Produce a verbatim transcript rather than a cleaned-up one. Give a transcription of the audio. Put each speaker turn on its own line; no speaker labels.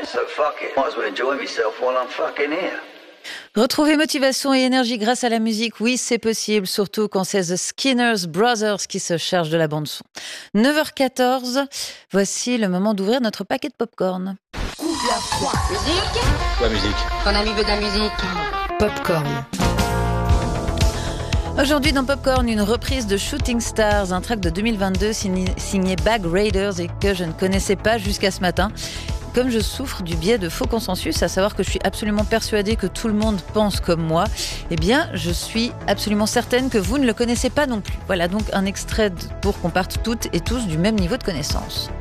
So fuck it. Might as well enjoy myself while I'm fucking here.
Retrouver motivation et énergie grâce à la musique, oui, c'est possible, surtout quand c'est The Skinner Brothers qui se charge de la bande-son. neuf heures quatorze, voici le moment d'ouvrir notre paquet de popcorn.
Coupe la froid. Musique.
Quoi, musique?
Ton ami veut de la musique.
Popcorn.
Aujourd'hui dans Popcorn, une reprise de Shooting Stars, un track de deux mille vingt-deux signé, signé Bag Raiders et que je ne connaissais pas jusqu'à ce matin. Comme je souffre du biais de faux consensus, à savoir que je suis absolument persuadée que tout le monde pense comme moi, eh bien, je suis absolument certaine que vous ne le connaissez pas non plus. Voilà donc un extrait pour qu'on parte toutes et tous du même niveau de connaissance.